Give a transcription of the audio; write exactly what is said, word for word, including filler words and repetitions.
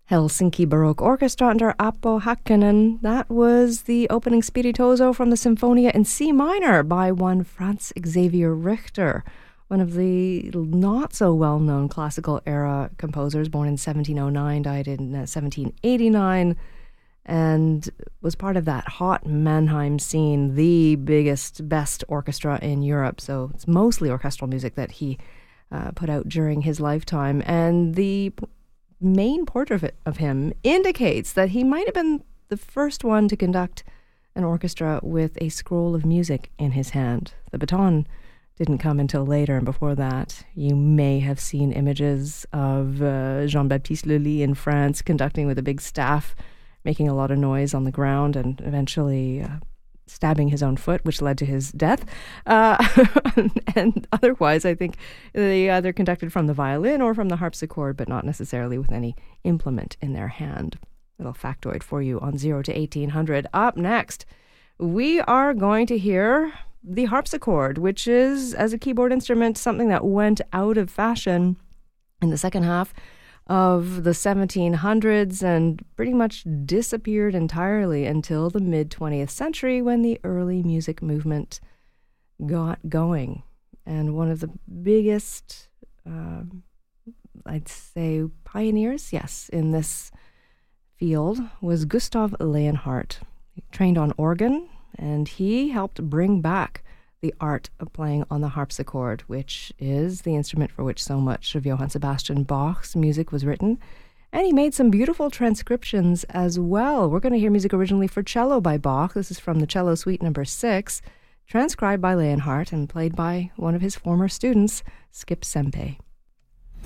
Helsinki Baroque Orchestra under Appo Häkkinen. That was the opening Spiritoso from the Sinfonia in C minor by one Franz Xavier Richter, one of the not-so-well-known classical era composers, born in seventeen oh nine, died in uh, seventeen eighty-nine, and was part of that hot Mannheim scene, the biggest, best orchestra in Europe. So it's mostly orchestral music that he uh, put out during his lifetime. And the main portrait of him indicates that he might have been the first one to conduct an orchestra with a scroll of music in his hand. The baton didn't come until later, and before that you may have seen images of uh, Jean-Baptiste Lully in France conducting with a big staff, making a lot of noise on the ground and eventually uh, stabbing his own foot, which led to his death. Uh, and otherwise, I think they either conducted from the violin or from the harpsichord, but not necessarily with any implement in their hand. Little factoid for you on zero to eighteen hundred. Up next, we are going to hear the harpsichord, which is, as a keyboard instrument, something that went out of fashion in the second half of the seventeen hundreds and pretty much disappeared entirely until the mid-twentieth century, when the early music movement got going. And one of the biggest, uh, I'd say, pioneers, yes, in this field was Gustav Leonhardt. He trained on organ, and he helped bring back the art of playing on the harpsichord, which is the instrument for which so much of Johann Sebastian Bach's music was written. And he made some beautiful transcriptions as well. We're going to hear music originally for cello by Bach. This is from the Cello Suite number six, transcribed by Leonhardt and played by one of his former students, Skip Sempe.